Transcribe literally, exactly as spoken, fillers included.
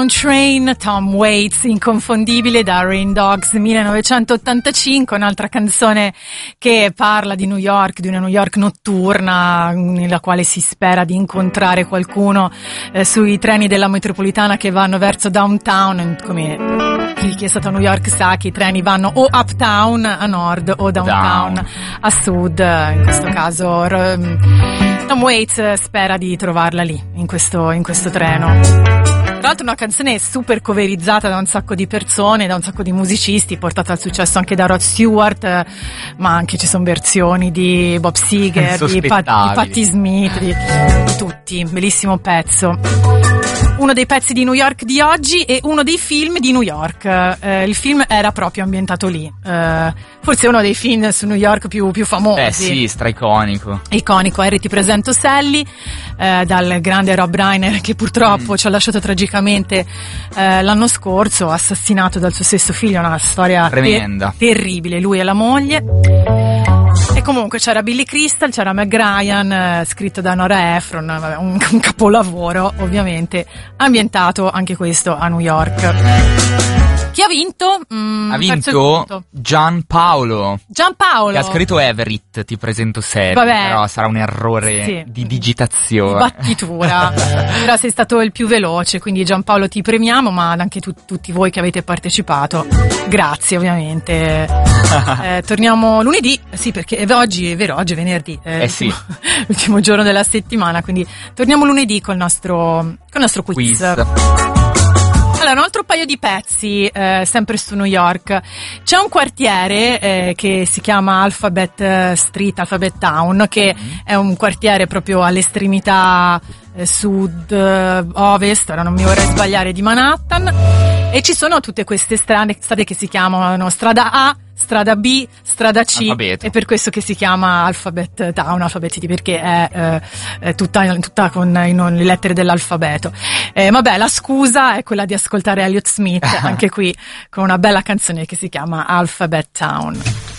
On Train, Tom Waits, inconfondibile, da Rain Dogs millenovecentottantacinque, un'altra canzone che parla di New York, di una New York notturna nella quale si spera di incontrare qualcuno eh, sui treni della metropolitana che vanno verso downtown. Come chi, chi è stato a New York sa che i treni vanno o uptown a nord o downtown Down. a sud. In questo caso Tom Waits spera di trovarla lì, in questo, in questo treno. Tra l'altro una canzone super coverizzata da un sacco di persone, da un sacco di musicisti, portata al successo anche da Rod Stewart, eh, ma anche ci sono versioni di Bob Seger, di, Pat, di Patti Smith, di, di tutti. Bellissimo pezzo. Uno dei pezzi di New York di oggi e uno dei film di New York. Eh, il film era proprio ambientato lì. Eh, forse uno dei film su New York più, più famosi. Eh sì, straiconico. Iconico. Harry, ti presento Sally, eh, dal grande Rob Reiner, che purtroppo mm. ci ha lasciato tragicamente eh, l'anno scorso, assassinato dal suo stesso figlio. Una storia tremenda, ter- terribile, lui e la moglie. E comunque c'era Billy Crystal, c'era Meg Ryan, eh, scritto da Nora Ephron, vabbè, un, un capolavoro ovviamente, ambientato anche questo a New York. Chi ha vinto? Mm, ha vinto Gianpaolo. Gianpaolo. Che ha scritto Everett, ti presento Sally. Vabbè, però sarà un errore sì. di digitazione. Di battitura. Però sei stato il più veloce, quindi Gianpaolo ti premiamo, ma anche tu, tutti voi che avete partecipato. Grazie ovviamente. eh, torniamo lunedì, sì, perché oggi è vero, oggi è venerdì. Eh, eh sì. l'ultimo, l'ultimo giorno della settimana, quindi torniamo lunedì col nostro, col nostro quiz. quiz. Allora, un altro paio di pezzi, eh, sempre su New York. C'è un quartiere eh, che si chiama Alphabet Street, Alphabet Town, che mm-hmm. è un quartiere proprio all'estremità eh, sud-ovest, ora non mi vorrei sbagliare, di Manhattan, e ci sono tutte queste strade, strade che si chiamano strada A, strada B, strada C, Alfabeto. È per questo che si chiama Alphabet Town, Alphabet City, perché è, eh, è tutta, tutta con in, le lettere dell'alfabeto. Eh, vabbè, la scusa è quella di ascoltare Elliott Smith, anche qui con una bella canzone che si chiama Alphabet Town.